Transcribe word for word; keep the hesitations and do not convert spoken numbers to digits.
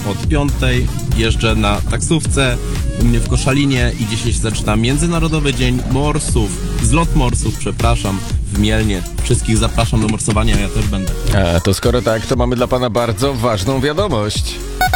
od piątej. Jeżdżę na taksówce u mnie w Koszalinie i dzisiaj się zaczyna Międzynarodowy Dzień Morsów. Zlot morsów, przepraszam, w Mielnie. Wszystkich zapraszam do morsowania, ja też będę. A to skoro tak, to mamy dla pana bardzo ważną wiadomość.